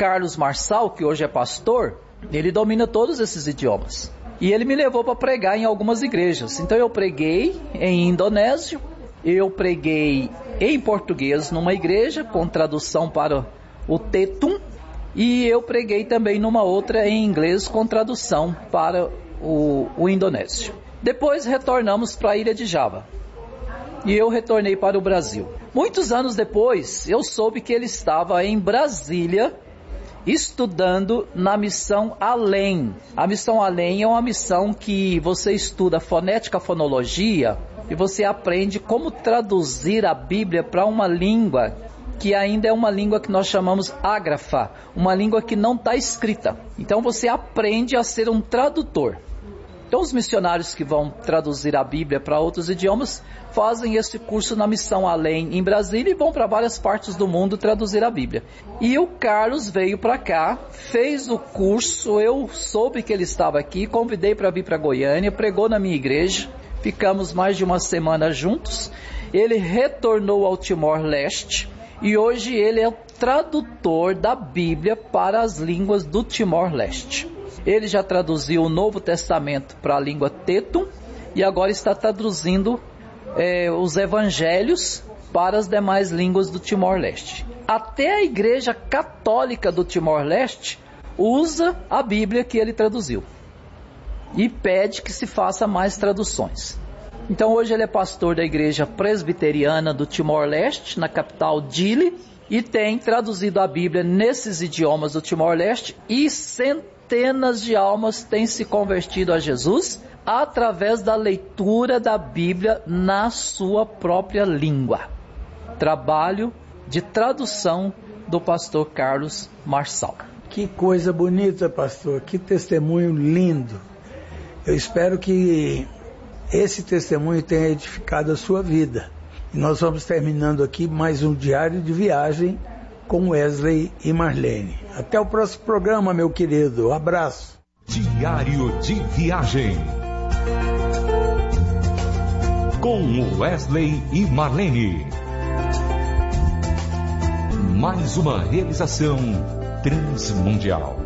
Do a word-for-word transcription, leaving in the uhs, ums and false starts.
Carlos Marçal, que hoje é pastor, ele domina todos esses idiomas. E ele me levou para pregar em algumas igrejas. Então eu preguei em indonésio, eu preguei em português numa igreja, com tradução para o Tetum, e eu preguei também numa outra em inglês, com tradução para o, o indonésio. Depois retornamos para a ilha de Java. E eu retornei para o Brasil. Muitos anos depois, eu soube que ele estava em Brasília, estudando na missão Além. A missão Além é uma missão que você estuda fonética, fonologia, e você aprende como traduzir a Bíblia para uma língua que ainda é uma língua que nós chamamos ágrafa, uma língua que não está escrita. Então você aprende a ser um tradutor. Então os missionários que vão traduzir a Bíblia para outros idiomas fazem esse curso na missão Além em Brasília e vão para várias partes do mundo traduzir a Bíblia. E o Carlos veio para cá, fez o curso, eu soube que ele estava aqui, convidei para vir para Goiânia, pregou na minha igreja, ficamos mais de uma semana juntos. Ele retornou ao Timor-Leste e hoje ele é o tradutor da Bíblia para as línguas do Timor-Leste. Ele já traduziu o Novo Testamento para a língua Tetum e agora está traduzindo é, os Evangelhos para as demais línguas do Timor-Leste. Até a Igreja Católica do Timor-Leste usa a Bíblia que ele traduziu e pede que se faça mais traduções. Então hoje ele é pastor da Igreja Presbiteriana do Timor-Leste, na capital Dili, e tem traduzido a Bíblia nesses idiomas do Timor-Leste e centenas Centenas de almas têm se convertido a Jesus através da leitura da Bíblia na sua própria língua. Trabalho de tradução do pastor Carlos Marçal. Que coisa bonita, pastor, que testemunho lindo. Eu espero que esse testemunho tenha edificado a sua vida. E nós vamos terminando aqui mais um diário de viagem com Wesley e Marlene. Até o próximo programa, meu querido. Abraço. Diário de Viagem com Wesley e Marlene. Mais uma realização Transmundial.